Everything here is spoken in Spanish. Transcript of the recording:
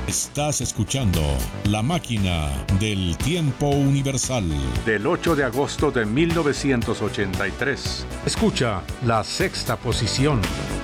Estás escuchando La Máquina del Tiempo Universal. Del 8 de agosto de 1983. Escucha la sexta posición.